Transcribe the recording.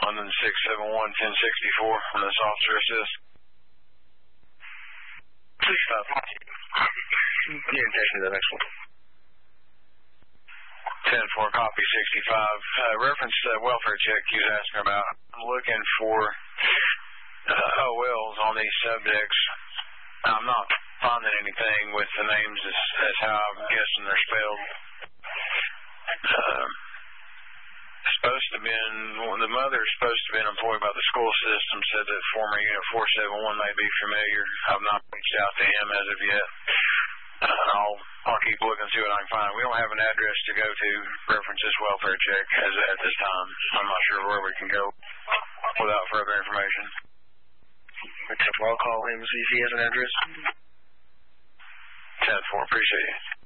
London 671-1064 on this officer assist. Please stop. You can take me to the next one. 10-4, copy 65. Reference welfare check he was asking about. I'm looking for OLs on these subjects. I'm not finding anything with the names as how I'm guessing they're spelled. The mother's supposed to have been employed by the school system, said that former Unit 471 may be familiar. I've not reached out to him as of yet. I'll keep looking and see what I can find. We don't have an address to go to reference this welfare check as at this time. I'm not sure where we can go without further information. I'll call him and see if he has an address. 10-4, appreciate it.